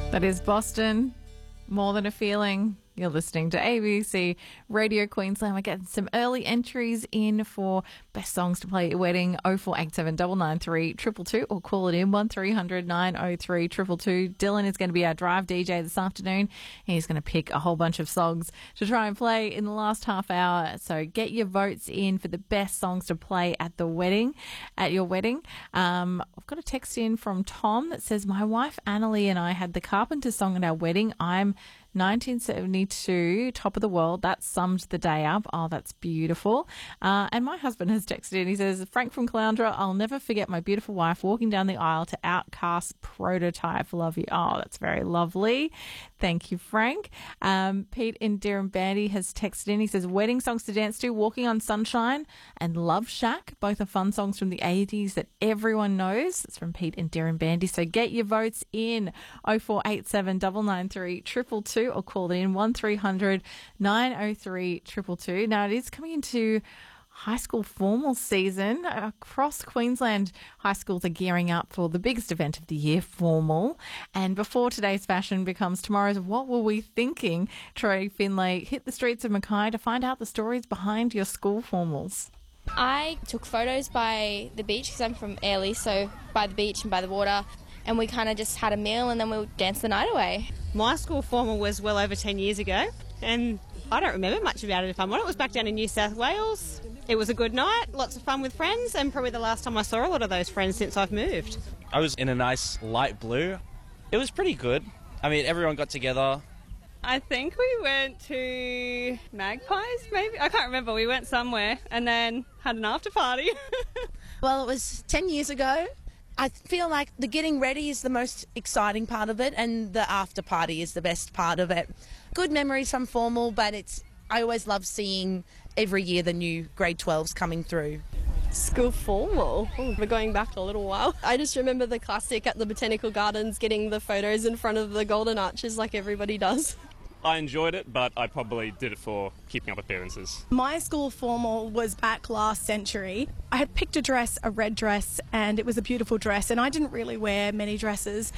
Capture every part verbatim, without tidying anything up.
That is Boston, More Than a Feeling. You're listening to A B C Radio Queensland. We're getting some early entries in for best songs to play at your wedding. oh four eight seven, nine nine three, two two two or call it in one three hundred, nine oh three, two two two. Dylan is going to be our drive D J this afternoon. He's going to pick a whole bunch of songs to try and play in the last half hour. So get your votes in for the best songs to play at the wedding, at your wedding. Um, I've got a text in from Tom that says, my wife Annalie and I had the Carpenter song at our wedding. I'm nineteen seventy-two, Top of the World. That summed the day up. Oh, that's beautiful. Uh, and my husband has texted in. He says, Frank from Caloundra, I'll never forget my beautiful wife walking down the aisle to Outcast Prototype. Love you. Oh, that's very lovely. Thank you, Frank. Um, Pete in Dirranbandi has texted in. He says, wedding songs to dance to, Walking on Sunshine and Love Shack. Both are fun songs from the eighties that everyone knows. It's from Pete in Dirranbandi. So get your votes in oh four eight seven, nine nine three, two two two or call it in one three hundred, nine oh three, two two two. Now, it is coming into high school formal season. Across Queensland, high schools are gearing up for the biggest event of the year, formal. And before today's fashion becomes tomorrow's what were we thinking, Troy Finlay hit the streets of Mackay to find out the stories behind your school formals. I took photos by the beach because I'm from Airlie, so by the beach and by the water. And we kind of just had a meal and then we danced the night away. My school formal was well over ten years ago, and I don't remember much about it if I'm honest. It was back down in New South Wales. It was a good night, lots of fun with friends, and probably the last time I saw a lot of those friends since I've moved. I was in a nice light blue. It was pretty good. I mean, everyone got together. I think we went to Magpies, maybe? I can't remember. We went somewhere and then had an after party. Well, it was ten years ago. I feel like the getting ready is the most exciting part of it, and the after party is the best part of it. Good memories from formal, but it's I always love seeing every year the new grade twelves coming through. School formal. Oh, we're going back a little while. I just remember the classic at the Botanical Gardens, getting the photos in front of the Golden Arches like everybody does. I enjoyed it, but I probably did it for keeping up appearances. My school formal was back last century. I had picked a dress, a red dress, and it was a beautiful dress, and I didn't really wear many dresses.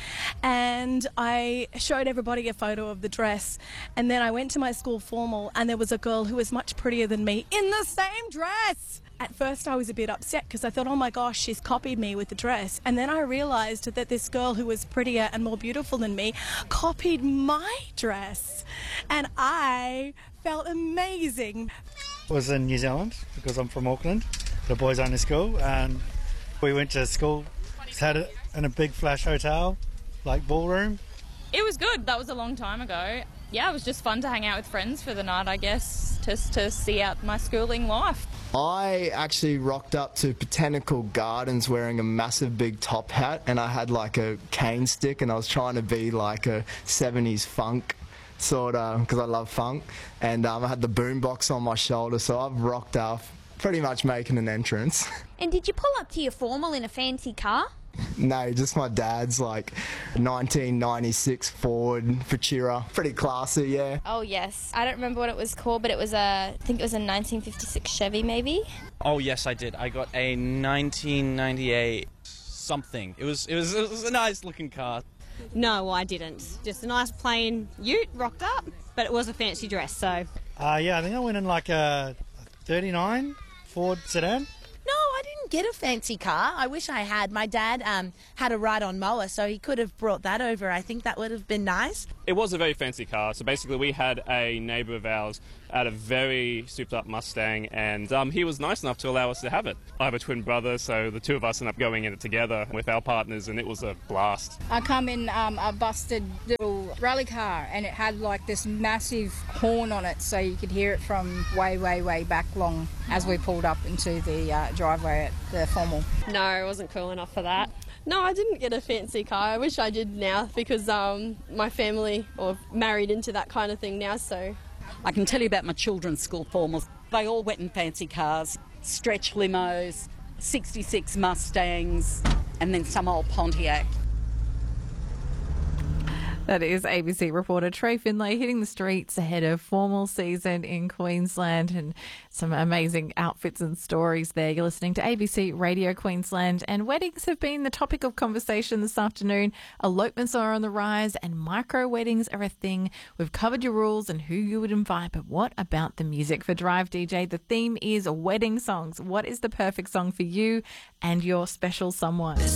And I showed everybody a photo of the dress, and then I went to my school formal, and there was a girl who was much prettier than me in the same dress. At first I was a bit upset because I thought, oh my gosh, she's copied me with the dress. And then I realised that this girl who was prettier and more beautiful than me copied my dress. And I felt amazing. I was in New Zealand because I'm from Auckland, the boys' only school, and we went to school, had it in a big flash hotel, like ballroom. It was good. That was a long time ago. Yeah, it was just fun to hang out with friends for the night, I guess, just to see out my schooling life. I actually rocked up to Botanical Gardens wearing a massive big top hat, and I had like a cane stick, and I was trying to be like a seventies funk sort of, because I love funk, and um, I had the boombox on my shoulder, so I've rocked up, pretty much making an entrance. And did you pull up to your formal in a fancy car? No, just my dad's like nineteen ninety-six Ford Futura. Pretty classy, yeah. Oh, yes. I don't remember what it was called, but it was a, I think it was a nineteen fifty-six Chevy, maybe. Oh, yes, I did. I got a nineteen ninety-eight something. It was, it was, it was a nice-looking car. No, I didn't. Just a nice plain ute, rocked up, but it was a fancy dress, so... Uh, yeah, I think I went in like a thirty-nine Ford sedan. No, I didn't get a fancy car. I wish I had. My dad um, had a ride-on mower, so he could have brought that over. I think that would have been nice. It was a very fancy car. So basically we had a neighbour of ours had a very souped-up Mustang, and um, he was nice enough to allow us to have it. I have a twin brother, so the two of us ended up going in it together with our partners, and it was a blast. I come in um, a busted little rally car, and it had like this massive horn on it, so you could hear it from way, way, way back long as we pulled up into the uh, driveway at the formal. No, I wasn't cool enough for that. No, I didn't get a fancy car. I wish I did now because um, my family are married into that kind of thing now, so... I can tell you about my children's school formals. They all went in fancy cars, stretch limos, sixty-six Mustangs, and then some old Pontiac. That is A B C reporter Trey Finlay hitting the streets ahead of formal season in Queensland, and some amazing outfits and stories there. You're listening to A B C Radio Queensland, and weddings have been the topic of conversation this afternoon. Elopements are on the rise and micro weddings are a thing. We've covered your rules and who you would invite, but what about the music? For Drive D J, the theme is wedding songs. What is the perfect song for you and your special someone?